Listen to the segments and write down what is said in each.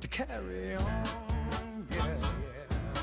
to carry on. Yeah, yeah.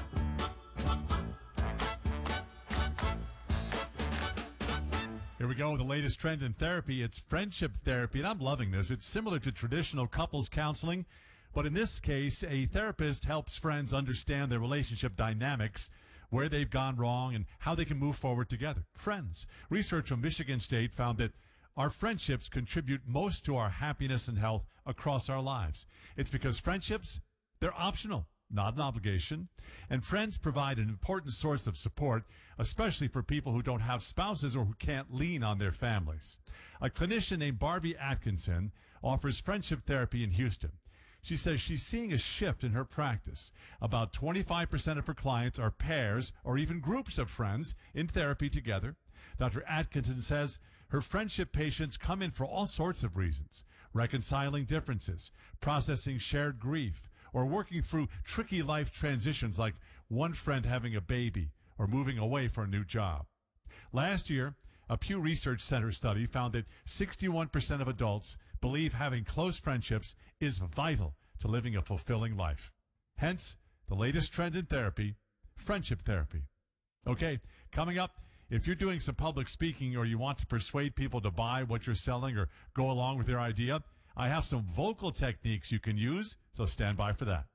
Here we go. The latest trend in therapy. It's friendship therapy, and I'm loving this. It's similar to traditional couples counseling, but in this case, a therapist helps friends understand their relationship dynamics, where they've gone wrong, and how they can move forward together. Friends. Research from Michigan State found that our friendships contribute most to our happiness and health across our lives. It's because friendships, they're optional, not an obligation. And friends provide an important source of support, especially for people who don't have spouses or who can't lean on their families. A clinician named Barbie Atkinson offers friendship therapy in Houston. She says she's seeing a shift in her practice. About 25% of her clients are pairs or even groups of friends in therapy together. Dr. Atkinson says her friendship patients come in for all sorts of reasons: reconciling differences, processing shared grief, or working through tricky life transitions like one friend having a baby or moving away for a new job. Last year, a Pew Research Center study found that 61% of adults believe having close friendships is vital to living a fulfilling life. Hence, the latest trend in therapy, friendship therapy. Okay, coming up, if you're doing some public speaking or you want to persuade people to buy what you're selling or go along with your idea, I have some vocal techniques you can use, so stand by for that.